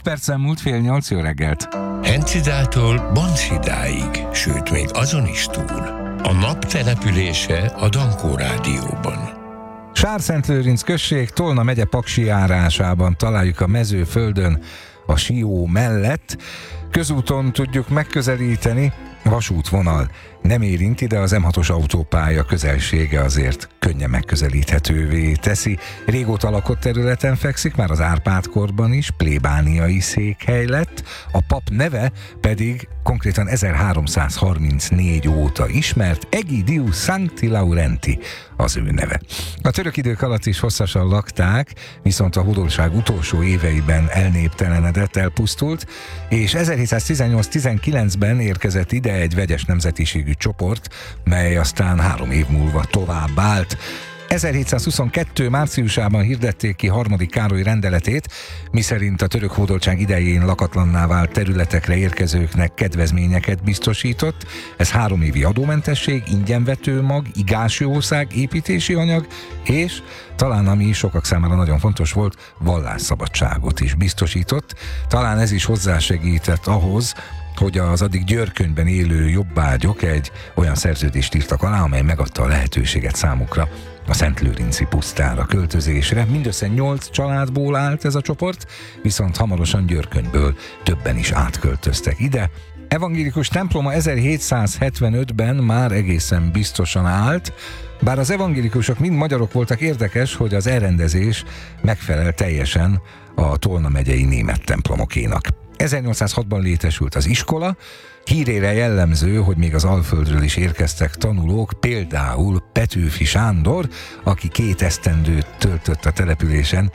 perccel múlt 7:30, jó reggelt! Hencidától Banszidáig, sőt még azon is túl. A nap települése a Dankó Rádióban. Sárszentlőrinc község, Tolna megye Paksi járásában találjuk a mezőföldön, a Sió mellett. Közúton tudjuk megközelíteni, vasútvonal nem érinti, de az M6-os autópálya közelsége azért könnyen megközelíthetővé teszi. Régóta lakott területen fekszik, már az Árpád-korban is, plébániai székhely lett, a pap neve pedig konkrétan 1334 óta ismert, Egidius Sancti Laurenti az ő neve. A török idők alatt is hosszasan lakták, viszont a hódoltság utolsó éveiben elnéptelenedett, elpusztult, és 1718-19-ben érkezett ide egy vegyes nemzetiségű csoport, mely aztán 3 év múlva tovább állt. 1722. márciusában hirdették ki harmadik Károly rendeletét, miszerint a török hódoltság idején lakatlanná vált területekre érkezőknek kedvezményeket biztosított. Ez 3 évi adómentesség, ingyenvetőmag, igásjószág, építési anyag, és talán ami sokak számára nagyon fontos volt, vallásszabadságot is biztosított. Talán ez is hozzásegített ahhoz, hogy az addig Győrkönyvben élő jobbágyok egy olyan szerződést írtak alá, amely megadta a lehetőséget számukra a szentlőrinci pusztára költözésre. Mindössze 8 családból állt ez a csoport, viszont hamarosan Győrkönyvből többen is átköltöztek ide. Evangélikus temploma 1775-ben már egészen biztosan állt, bár az evangélikusok mind magyarok voltak. Érdekes, hogy az elrendezés megfelel teljesen a Tolna megyei német templomokénak. 1806-ban létesült az iskola, hírére jellemző, hogy még az Alföldről is érkeztek tanulók, például Petőfi Sándor, aki 2 esztendőt töltött a településen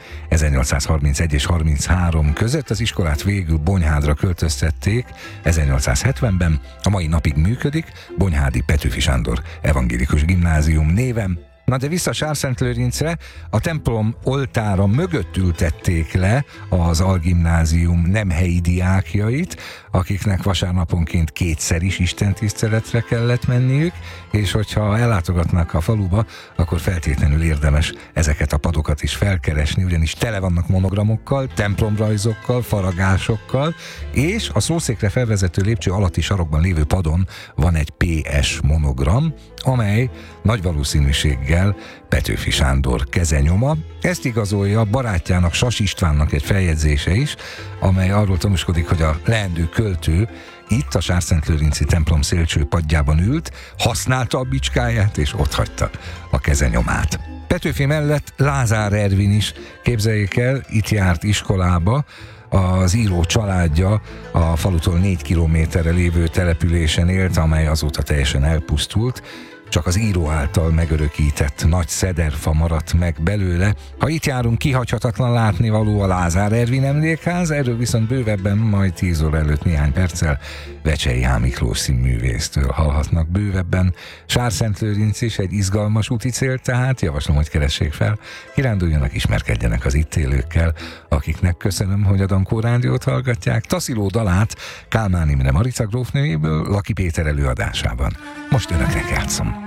1831 és 33 között. Az iskolát végül Bonyhádra költöztették 1870-ben, a mai napig működik, Bonyhádi Petőfi Sándor Evangélikus Gimnázium néven. Na de vissza Sárszentlőrincre, a templom oltára mögött ültették le az algimnázium nem helyi diákjait, akiknek vasárnaponként 2-szer is istentiszteletre kellett menniük, és hogyha ellátogatnak a faluba, akkor feltétlenül érdemes ezeket a padokat is felkeresni, ugyanis tele vannak monogramokkal, templomrajzokkal, faragásokkal, és a szószékre felvezető lépcső alatti sarokban lévő padon van egy PS monogram, amely nagy valószínűséggel Petőfi Sándor kezenyoma. Ezt igazolja barátjának, Sas Istvánnak egy feljegyzése is, amely arról tanúskodik, hogy a leendő költő itt a Sárszentlőrinci templom szélcső padjában ült, használta a bicskáját és otthagyta a kezenyomát. Petőfi mellett Lázár Ervin is, képzeljék el, itt járt iskolába. Az író családja a falutól 4 kilométerre lévő településen élt, amely azóta teljesen elpusztult. Csak az író által megörökített nagy szederfa maradt meg belőle. Ha itt járunk, kihagyhatatlan látnivaló a Lázár Ervin emlékház, erről viszont bővebben majd 10 óra előtt néhány perccel Vecsei H. Miklós színművésztől hallhatnak bővebben. Sárszentlőrinc is egy izgalmas úti cél, tehát javaslom, hogy keressék fel, kiránduljanak, ismerkedjenek az itt élőkkel, akiknek köszönöm, hogy a Dankó Rádiót hallgatják. Tasziló dalát Kálmán Imre Marica grófnőjéből Laki Péter előadásában most önöknek játszom.